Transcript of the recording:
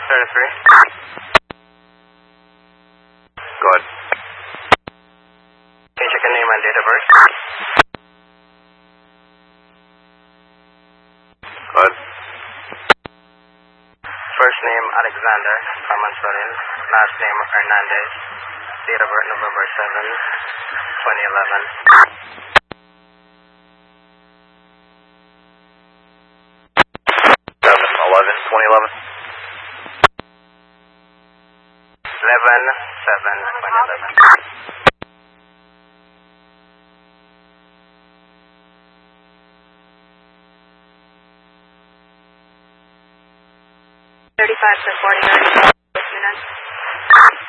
33. Good. Can you check your name and date of birth? Good. First name Alexander, Carmen. Last name Hernandez. Date of birth November 7, 2011. 7/11/2011. 11/7/2011. 35 to 40.